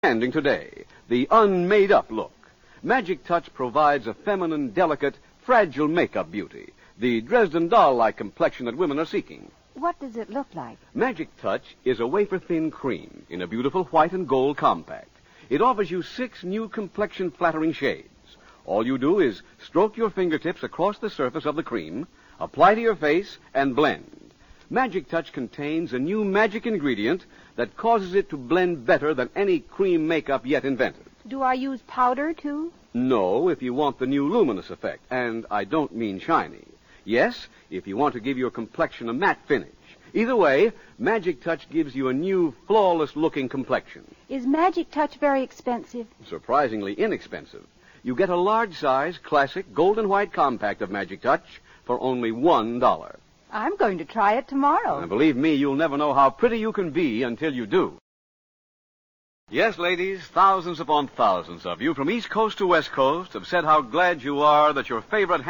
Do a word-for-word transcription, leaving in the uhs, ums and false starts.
Ending today, the unmade-up look. Magic Touch provides a feminine, delicate, fragile makeup beauty, the Dresden doll-like complexion that women are seeking. What does it look like? Magic Touch is a wafer-thin cream in a beautiful white and gold compact. It offers you six new complexion-flattering shades. All you do is stroke your fingertips across the surface of the cream, apply to your face, and blend. Magic Touch contains a new magic ingredient that causes it to blend better than any cream makeup yet invented. Do I use powder, too? No, if you want the new luminous effect, and I don't mean shiny. Yes, if you want to give your complexion a matte finish. Either way, Magic Touch gives you a new, flawless-looking complexion. Is Magic Touch very expensive? Surprisingly inexpensive. You get a large-size, classic, golden white compact of Magic Touch for only one dollar. I'm going to try it tomorrow. And believe me, you'll never know how pretty you can be until you do. Yes, ladies, thousands upon thousands of you from East Coast to West Coast have said how glad you are that your favorite